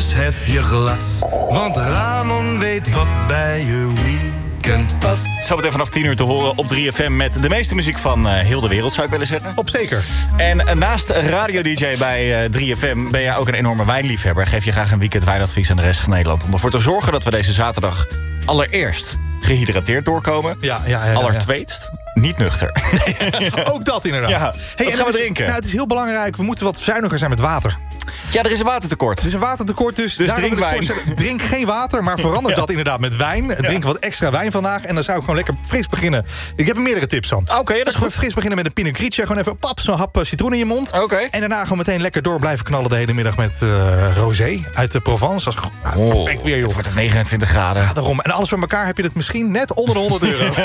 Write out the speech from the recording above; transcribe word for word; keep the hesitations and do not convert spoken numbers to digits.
dus hef je glas. Want Ramon weet wat bij je weekend past. Zometeen vanaf tien uur te horen op drie F M... met de meeste muziek van uh, heel de wereld, zou ik willen zeggen. Op zeker. En uh, naast radio-D J bij uh, drie F M... ben jij ook een enorme wijnliefhebber. Geef je graag een weekend wijnadvies aan de rest van Nederland... om ervoor te zorgen dat we deze zaterdag allereerst gehydrateerd doorkomen. Ja, ja, ja, ja, Allertweetst, niet nuchter. Ook dat inderdaad. Ja, hey, wat gaan we is, drinken? Nou, het is heel belangrijk, we moeten wat zuiniger zijn met water. Ja, er is een watertekort. Er is een watertekort, dus, Dus daarom drink wil ik wijn. voorstellen, drink geen water, maar verander Ja. dat inderdaad met wijn. Drink wat extra wijn vandaag en dan zou ik gewoon lekker fris beginnen. Ik heb er meerdere tips aan. Oké, okay, dat is Gewoon goed. fris beginnen met een Pinot Grigio. Gewoon even pap, zo'n hap citroen in je mond. Oké. En daarna gewoon meteen lekker door blijven knallen de hele middag met uh, rosé uit de Provence. Dat is, ah, dat is perfect weer, joh. Het wordt negenentwintig graden. Daarom. En alles bij elkaar heb je het misschien net onder de honderd euro.